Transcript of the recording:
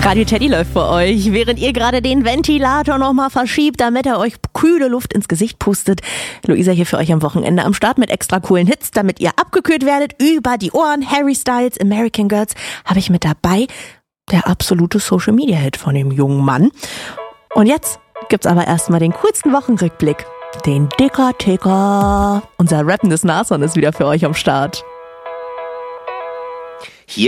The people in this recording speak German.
Radio Teddy läuft für euch, während ihr gerade den Ventilator nochmal verschiebt, damit er euch kühle Luft ins Gesicht pustet. Luisa hier für euch am Wochenende am Start mit extra coolen Hits, damit ihr abgekühlt werdet über die Ohren. Harry Styles, American Girls habe ich mit dabei. Der absolute Social-Media-Hit von dem jungen Mann. Und jetzt gibt's aber erstmal den coolsten Wochenrückblick. Den Dicker-Ticker. Unser rappendes Nashorn ist wieder für euch am Start.